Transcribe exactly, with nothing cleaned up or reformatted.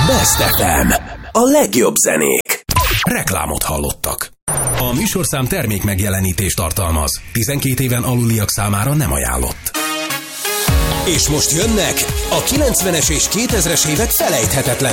Best ef em. A legjobb zenék. Reklámot hallottak. A műsorszám termék megjelenítést tartalmaz. tizenkét éven aluliak számára nem ajánlott. És most jönnek a kilencvenes és kétezres évek felejthetetlen